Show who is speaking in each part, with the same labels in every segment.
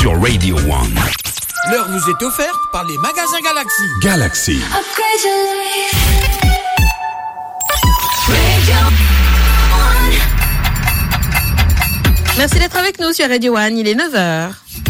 Speaker 1: sur Radio One.
Speaker 2: L'heure vous est offerte par les magasins Galaxy.
Speaker 1: Galaxy.
Speaker 3: Merci d'être avec nous sur Radio One, il est 9h.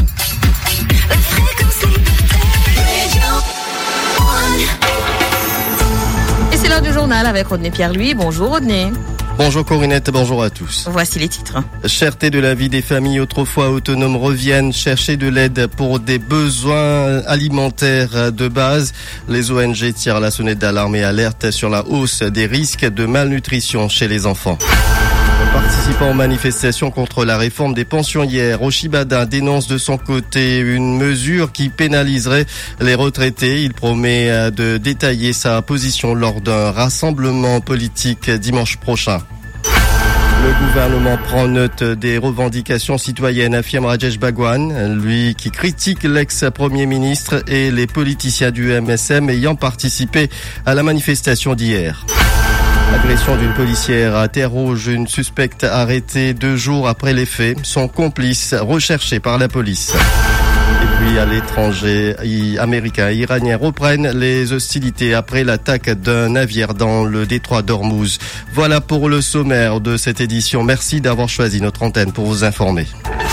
Speaker 3: Et c'est l'heure du journal avec Rodney Pierre-Louis. Bonjour Rodney.
Speaker 4: Bonjour Corinette, bonjour à tous.
Speaker 3: Voici les titres.
Speaker 4: Cherté de la vie des familles autrefois autonomes reviennent chercher de l'aide pour des besoins alimentaires de base. Les ONG tirent la sonnette d'alarme et alertent sur la hausse des risques de malnutrition chez les enfants. Participant aux manifestations contre la réforme des pensions hier, Oshibada dénonce de son côté une mesure qui pénaliserait les retraités. Il promet de détailler sa position lors d'un rassemblement politique dimanche prochain. Le gouvernement prend note des revendications citoyennes, affirme Rajesh Bhagwan, lui qui critique l'ex-premier ministre et les politiciens du MSM ayant participé à la manifestation d'hier. L'agression d'une policière interroge une suspecte arrêtée 2 jours après les faits. Son complice recherché par la police. Et puis à l'étranger, Américains et Iraniens reprennent les hostilités après l'attaque d'un navire dans le détroit d'Ormuz. Voilà pour le sommaire de cette édition. Merci d'avoir choisi notre antenne pour vous informer.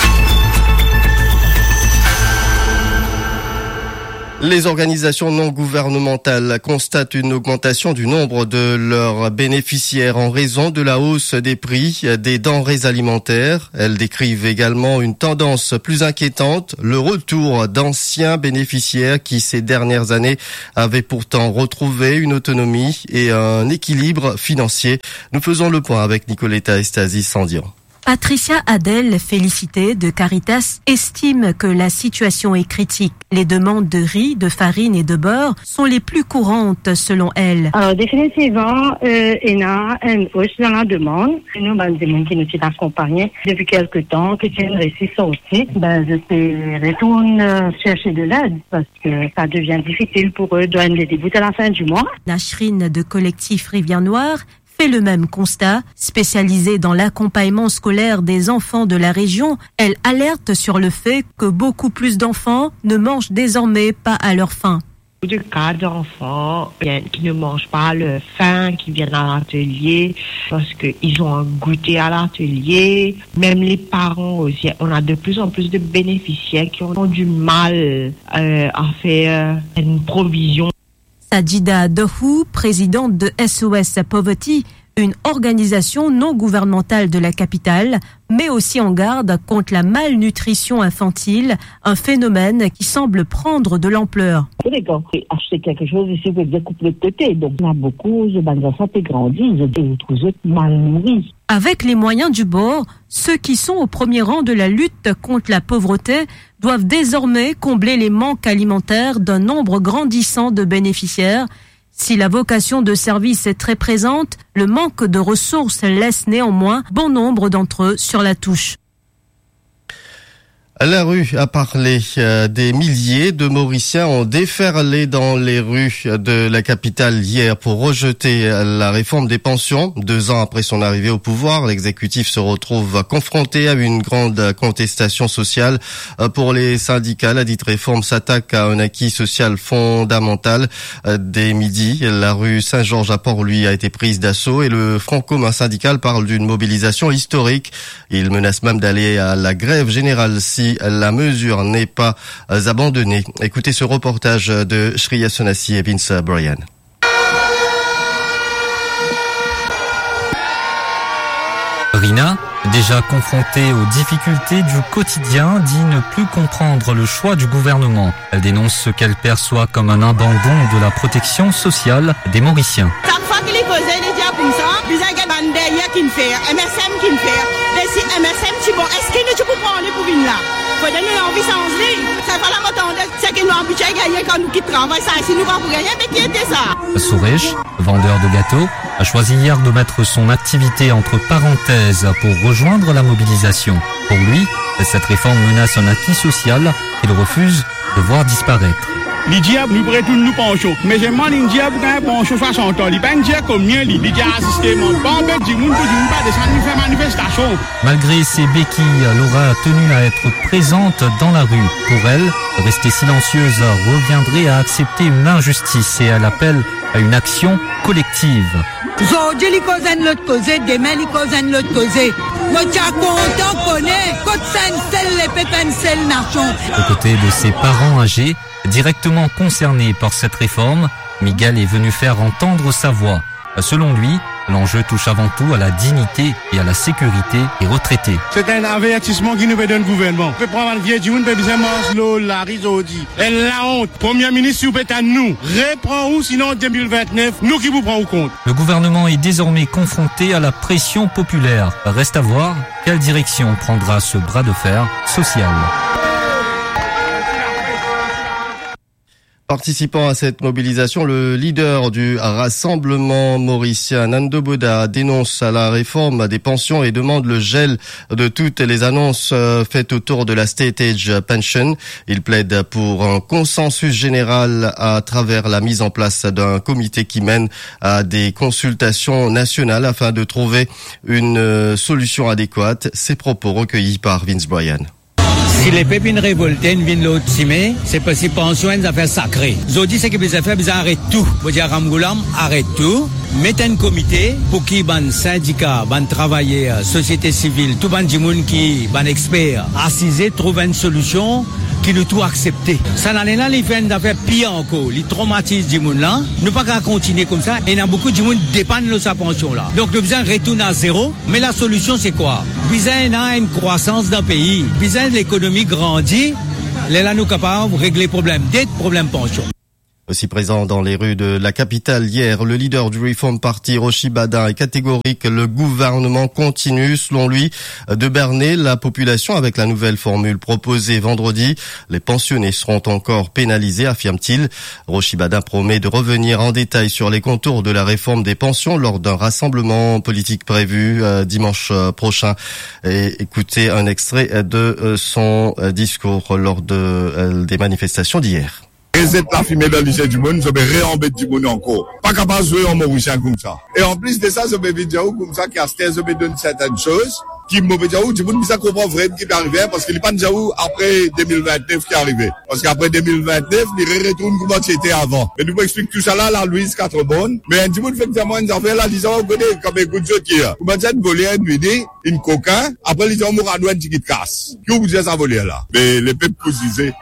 Speaker 4: Les organisations non gouvernementales constatent une augmentation du nombre de leurs bénéficiaires en raison de la hausse des prix des denrées alimentaires. Elles décrivent également une tendance plus inquiétante, le retour d'anciens bénéficiaires qui ces dernières années avaient pourtant retrouvé une autonomie et un équilibre financier. Nous faisons le point avec Nicoletta Estasi-Sandian.
Speaker 5: Patricia Adel, félicitée de Caritas, estime que la situation est critique. Les demandes de riz, de farine et de beurre sont les plus courantes selon elle.
Speaker 6: Alors définitivement, il y a une hausse dans la demande. Nous, des gens qui nous accompagnent depuis quelque temps, que c'est une récit sorti, je retourne chercher de l'aide parce que ça devient difficile pour eux de donner des bouts à la fin du mois.
Speaker 5: Nashrine de collectif Rivière Noire fait le même constat. Spécialisée dans l'accompagnement scolaire des enfants de la région, elle alerte sur le fait que beaucoup plus d'enfants ne mangent désormais pas à leur faim.
Speaker 7: De cas d'enfants qui ne mangent pas à leur faim, qui viennent à l'atelier parce qu'ils ont un goûter à l'atelier. Même les parents aussi, on a de plus en plus de bénéficiaires qui ont du mal à faire une provision.
Speaker 5: Sadida Dohou, présidente de SOS Poverty, une organisation non gouvernementale de la capitale, met aussi en garde contre la malnutrition infantile, un phénomène qui semble prendre de l'ampleur.
Speaker 8: Quand acheter quelque chose, ici, vous pouvez couper de côté. Donc, on a beaucoup de enfants qui grandissent, ils trouvent mal nourris.
Speaker 5: Avec les moyens du bord, ceux qui sont au premier rang de la lutte contre la pauvreté doivent désormais combler les manques alimentaires d'un nombre grandissant de bénéficiaires. Si la vocation de service est très présente, le manque de ressources laisse néanmoins bon nombre d'entre eux sur la touche.
Speaker 4: La rue a parlé. Des milliers de Mauriciens ont déferlé dans les rues de la capitale hier pour rejeter la réforme des pensions. 2 ans après son arrivée au pouvoir, l'exécutif se retrouve confronté à une grande contestation sociale. Pour les syndicats, la dite réforme s'attaque à un acquis social fondamental. Dès midi, la rue Saint-Georges à Port-Louis a été prise d'assaut et le Front commun syndical parle d'une mobilisation historique. Il menace même d'aller à la grève générale si la mesure n'est pas abandonnée. Écoutez ce reportage de Shriya Sonassi et Vince Bryan.
Speaker 9: Rina, déjà confrontée aux difficultés du quotidien, dit ne plus comprendre le choix du gouvernement. Elle dénonce ce qu'elle perçoit comme un abandon de la protection sociale des Mauriciens. Souresh, vendeur de gâteaux, a choisi hier de mettre son activité entre parenthèses pour rejoindre la mobilisation. Pour lui, cette réforme menace un acquis social qu'il refuse de voir disparaître.
Speaker 1: Les diables nous retournent nous penchons. Mais j'ai demandé une diable quand même penchons 60 ans. Il pas une diable comme mien, il dit assister mon bon bête du monde pour du pas descendre faire manifestation.
Speaker 9: Malgré ses béquilles, Laura a tenu à être présente dans la rue. Pour elle, rester silencieuse reviendrait à accepter une injustice et elle appelle à une action collective.
Speaker 10: Aujourd'hui, les causes de l'autre côté, demain, les causes de l'autre côté. Moi, tu as content, connaît, quand ça les pépins, nation.
Speaker 9: Aux côtés de ses parents âgés, directement concernés par cette réforme, Miguel est venu faire entendre sa voix. Selon lui, l'enjeu touche avant tout à la dignité et à la sécurité des retraités.
Speaker 1: C'est un avertissement qui nous fait donner le gouvernement. On peut prendre un vieux du monde, peut bien manger la risodi. Elle la honte. Premier ministre, vous à nous. Reprends-vous, sinon en 2029, nous qui vous prenons compte.
Speaker 9: Le gouvernement est désormais confronté à la pression populaire. Reste à voir quelle direction prendra ce bras de fer social.
Speaker 4: Participant à cette mobilisation, le leader du Rassemblement mauricien, Nando Boda, dénonce la réforme des pensions et demande le gel de toutes les annonces faites autour de la State Age Pension. Il plaide pour un consensus général à travers la mise en place d'un comité qui mène à des consultations nationales afin de trouver une solution adéquate. Ces propos recueillis par Vince Bryan.
Speaker 11: Si les pépines révoltées viennent l'autre cimé, c'est parce que pension est une affaire sacrée. Zodi, c'est que les affaires, ils arrêtent tout. Vous dire Ramgoulam, arrête tout. Mettez un comité pour qui ban syndicat, ban travailleurs, société civile, tout ban dimoun qui ban expert, assisé, trouve une solution qui nous tout accepter. Ça n'allait là, les fait d'affaires pire encore. Les traumatisent dimoun là. Nous pas qu'à continuer comme ça. Et il y a beaucoup de dimoun dépendent de sa pension là. Donc, nous besoin retourner à zéro. Mais la solution, c'est quoi? Besoin a une croissance d'un pays. Besoin de l'économie grandit. Là, nous capables de régler problème dette, problème pension.
Speaker 4: Aussi présent dans les rues de la capitale hier, le leader du Reform Party, Rochi Badin, est catégorique. Le gouvernement continue, selon lui, de berner la population avec la nouvelle formule proposée vendredi. Les pensionnés seront encore pénalisés, affirme-t-il. Rochi Badin promet de revenir en détail sur les contours de la réforme des pensions lors d'un rassemblement politique prévu dimanche prochain. Et écoutez un extrait de son discours lors des manifestations d'hier.
Speaker 12: Réset la fumée dans le lycée du monde, je vais réembêter du monde encore. Pas capable de jouer en Mauricien comme ça. Et en plus de ça, je vais dire comme ça, qu'à ce je vais donner certaines choses, qui me dire du monde, ça comprend vraiment qui peut arriver, parce qu'il n'est pas déjà après 2029 qui est arrivé. Parce qu'après 2029, il retourne comme c'était avant. Et nous explique tout ça là, la Louise 4 bonnes. Mais du monde fait vraiment une affaire là, disant, on connaît comme un coup de jeu qui est. Comment ça, une volée, une midi, une coca, après les gens mourent à douane qui casse. Qui vous dit ça volée là? Mais les peuples cousisés.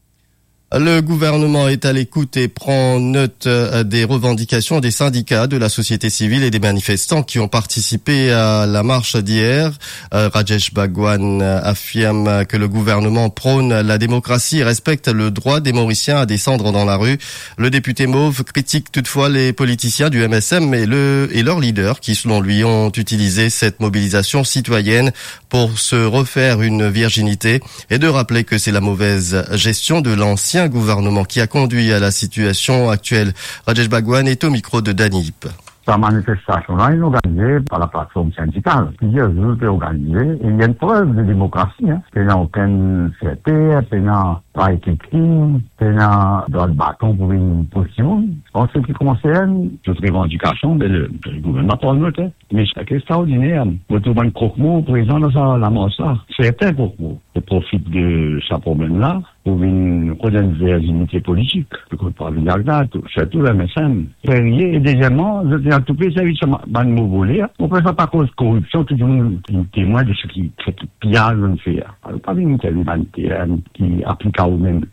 Speaker 4: Le gouvernement est à l'écoute et prend note des revendications des syndicats, de la société civile et des manifestants qui ont participé à la marche d'hier. Rajesh Bhagwan affirme que le gouvernement prône la démocratie et respecte le droit des Mauriciens à descendre dans la rue. Le député Mauve critique toutefois les politiciens du MSM et leurs leaders qui, selon lui, ont utilisé cette mobilisation citoyenne pour se refaire une virginité et de rappeler que c'est la mauvaise gestion de l'ancien gouvernement qui a conduit à la situation actuelle. Rajesh Bhagwan est au micro de Danny Hip.
Speaker 13: La manifestation-là est organisée par la plateforme syndicale. Plusieurs groupes sont organisés. Il y a une preuve de démocratie. Il n'y a aucune fierté, il n'y a pas été crime, il n'y a pas de bâton pour une position. En ce qui concerne toute revendication, le gouvernement prend note. Mais c'est extraordinaire. Vous trouvez un croque-mot présent dans la masse là. C'est un croque-mot. Il profite de ce problème-là pour une virginité politique. Je ne peux pas venir là, surtout la MSM. Et deuxièmement, je tiens à tout pays, ça va nous voler. On ne peut pas cause de corruption, tout le monde est témoin de ce qui pillage de faire. Alors, pas une telle humanité qui applique à eux-mêmes.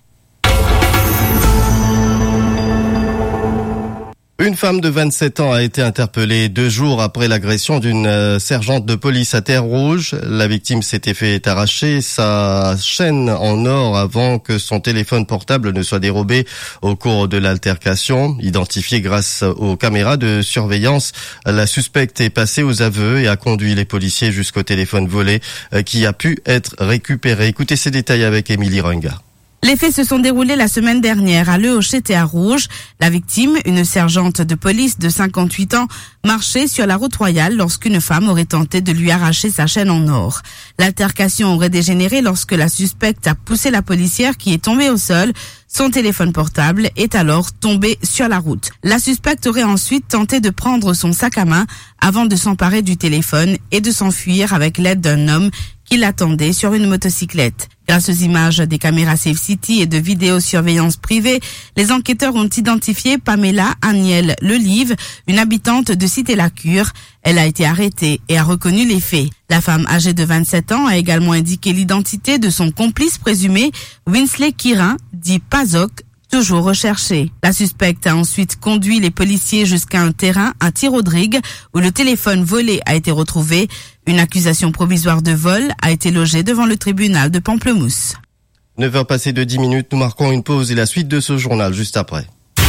Speaker 4: Une femme de 27 ans a été interpellée 2 jours après l'agression d'une sergente de police à Terre-Rouge. La victime s'était fait arracher sa chaîne en or avant que son téléphone portable ne soit dérobé au cours de l'altercation. Identifiée grâce aux caméras de surveillance, la suspecte est passée aux aveux et a conduit les policiers jusqu'au téléphone volé qui a pu être récupéré. Écoutez ces détails avec Émilie Runga.
Speaker 14: Les faits se sont déroulés la semaine dernière à Le Hochette-et-à-Rouge. La victime, une sergente de police de 58 ans, marchait sur la route royale lorsqu'une femme aurait tenté de lui arracher sa chaîne en or. L'altercation aurait dégénéré lorsque la suspecte a poussé la policière qui est tombée au sol. Son téléphone portable est alors tombé sur la route. La suspecte aurait ensuite tenté de prendre son sac à main avant de s'emparer du téléphone et de s'enfuir avec l'aide d'un homme qui l'attendait sur une motocyclette. Grâce aux images des caméras Safe City et de vidéosurveillance privée, les enquêteurs ont identifié Pamela Aniel Lelive, une habitante de Cité-la-Cure. Elle a été arrêtée et a reconnu les faits. La femme âgée de 27 ans a également indiqué l'identité de son complice présumé, Winsley Kirin, dit Pazok, toujours recherché. La suspecte a ensuite conduit les policiers jusqu'à un terrain à Thirodrigue où le téléphone volé a été retrouvé. Une accusation provisoire de vol a été logée devant le tribunal de Pamplemousse.
Speaker 4: 9h passées de 10 minutes, nous marquons une pause et la suite de ce journal juste après.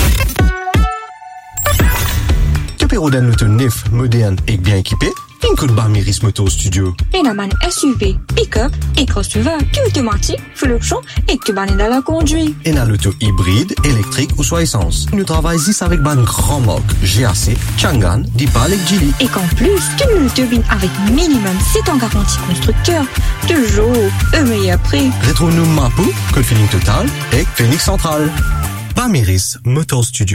Speaker 15: Pérodan l'auto neuf, moderne et bien équipé, une coup de Barméris Motor Studio.
Speaker 16: Enaman SUV, pick-up et crossover, qui automatique, full option et que ban dans la conduite.
Speaker 15: Et dans l'auto hybride, électrique ou soit essence. Nous travaillons ici avec ban grand marque, GAC, Changan, Dipal et Geely.
Speaker 16: Et qu'en plus, que nous turbine avec minimum 7 ans garantie constructeur. Toujours, un meilleur prix.
Speaker 15: Retrouve-nous Mapou, Code Feeling Total et Phoenix Central. Barméris Motor Studio.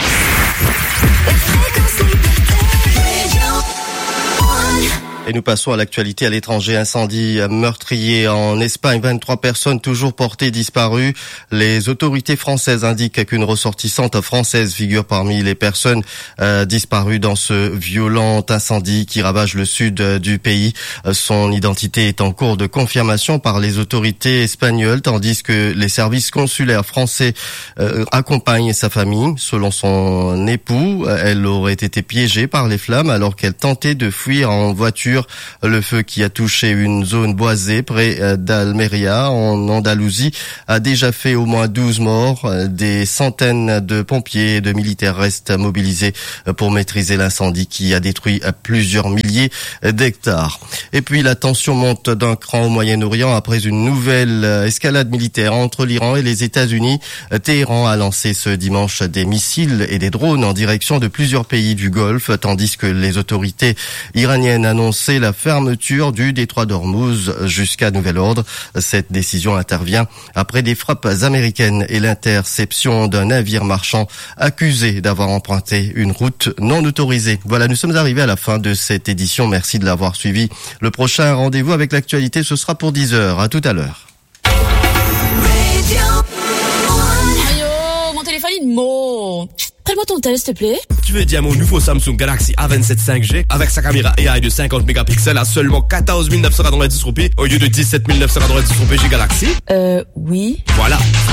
Speaker 4: Et nous passons à l'actualité à l'étranger. Incendie meurtrier en Espagne. 23 personnes toujours portées disparues. Les autorités françaises indiquent qu'une ressortissante française figure parmi les personnes disparues dans ce violent incendie qui ravage le sud du pays. Son identité est en cours de confirmation par les autorités espagnoles, tandis que les services consulaires français accompagnent sa famille. Selon son époux, elle aurait été piégée par les flammes alors qu'elle tentait de fuir en voiture. Le feu qui a touché une zone boisée près d'Almeria en Andalousie a déjà fait au moins 12 morts. Des centaines de pompiers et de militaires restent mobilisés pour maîtriser l'incendie qui a détruit plusieurs milliers d'hectares. Et puis la tension monte d'un cran au Moyen-Orient après une nouvelle escalade militaire entre l'Iran et les États-Unis. Téhéran a lancé ce dimanche des missiles et des drones en direction de plusieurs pays du Golfe, tandis que les autorités iraniennes annoncent la fermeture du détroit d'Ormuz jusqu'à nouvel ordre. Cette décision intervient après des frappes américaines et l'interception d'un navire marchand accusé d'avoir emprunté une route non autorisée. Voilà, nous sommes arrivés à la fin de cette édition. Merci de l'avoir suivi. Le prochain rendez-vous avec l'actualité, ce sera pour 10h. À tout à l'heure.
Speaker 17: Ayo, mon téléphone il monte. Prends-moi ton tel, s'il te plaît.
Speaker 18: Tu veux dire mon nouveau Samsung Galaxy A27 5G avec sa caméra AI de 50 mégapixels à seulement 14 990 roupies au lieu de 17 990 roupies chez Galaxy?
Speaker 17: Oui.
Speaker 18: Voilà.